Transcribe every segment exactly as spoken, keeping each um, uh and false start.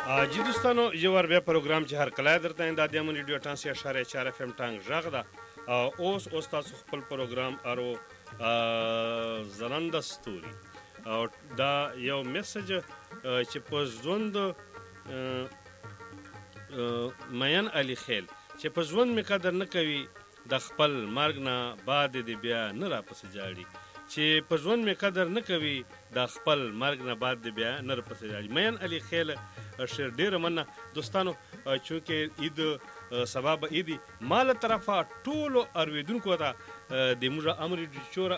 جی دوستانو یو ور بیا پروګرام چې هر کله درته انداد یم ریډیو اټانسي اشاره چار اف ام ټنګ غږ ده اوس اوس تاسو خپل پروګرام ارو زرنده ستوري او دا یو میسج چې په ژوند مین علي خیل چې په ژوند مې قدر نه کوي د خپل مرګ نه بعد دې بیا نه راپسې جاړي چې په ژوند مې قدر نه کوي د خپل مرګ نه بعد دې بیا نه راپسې جاړي مین علي خیل شعر ډېره مننه دوستانو چونکې عید سبا به عیدي ما له طرفه ټولو اورېدونکو ته د موږ امر چوره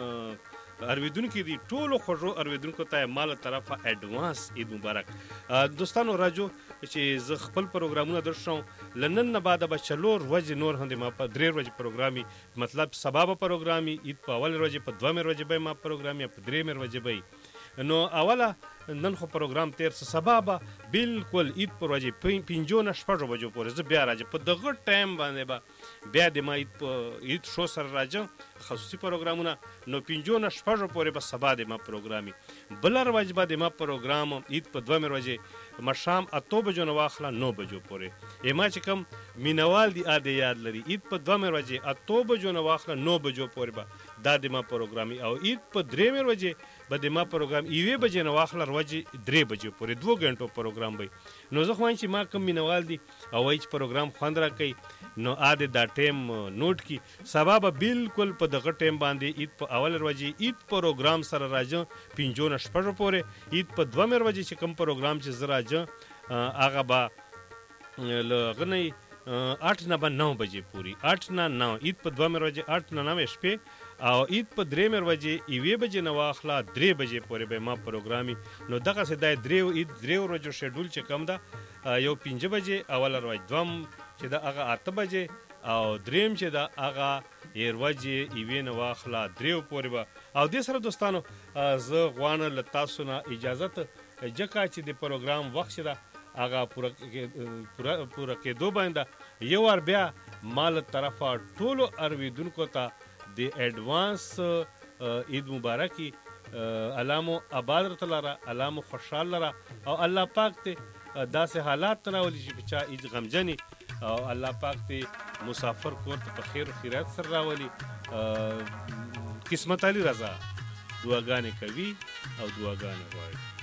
اورېدونکي دي ټولو خوږو اورېدونکو ته ما له طرفه اډوانس عید مبارک دوستانو راجو چې زه خپل پروګرامونه درشم له نن نه بعده به څلور ورځې نور هم د ما په درې ورځې پروګرامي مطلب سبا به پروګرامي عید په اول ورځې په دومې ورځې به ما پروګرامي په درېمې ورځې به نو اوله نن خو پروګرام تیر څه سبا به بالکل عید پر ورځې پنځو نه شپږو بجو پورې زه بیا راځم په دغه ټایم باندې به بیا د ما عید په عید شو سره راځم خصوصي پروګرامونه نو پنځو نه شپږو پورې به سبا د ما پروګرامي بله ورځ به د ما پروګرام عید په دومې ورځې ماښام اتو بجو نه واخله نو بجو پورې ما چې کوم مینوال دي ا دې یاد لري عید په دومې ورځې اتو بجو نه واخله نو بجو پورې به دا د ما پروګرامي او عید په درېمې ورځې به د ما پروګرام یوې بجې نه واخله ورځې درې بجې پورې دوه غنټو پروګرام وي نو زه خو وایم چې ما کوم مینوال دي او وایي چې پروګرام خوند راکوي نو ا دې دا ټایم نوټ کړي سبا به بالکل په دغه ټایم باندې عید په اول ورځې عید پروګرام سره راځم پنځو نه شپږو پورې عید په دومې ورځې چې کوم پروګرام چې زه راځم هغه به له هغه نه اټ نه به نو بجې پورې اټ نه نو عید په دومې ورځې اټ نه نوې شپې او عید په درېمې ورځې یوې بجې نه واخله درې بجې پورې به ما پروګرامي نو دغسې دا درې عید درې ورځو شیډول چې کوم ده یو پنځه بجې اوله ورځ دوم چې ده هغه اته بجې او درېم چې ده هغه ورځې یوې نه واخله درېو پورې به او دې سره دوستانو زه غواړم له تاسو نه اجازت ځکه چې د پروګرام وخت چې ده هغه پوره کېدو باندې یو وار بیا ما له طرفه ټولو اورېدونکو ته د اډوانس عید مبارکي الله مو آباد راته لره الله مو خوشحال لره او الله پاک ته داسې حالات نه راولي چې چا عید غمجنې او الله پاک ته مسافر کور ته په خیر و خیرات سره راولي قسمت علي رضا دعاګانې کوي او دعاګانې غواړي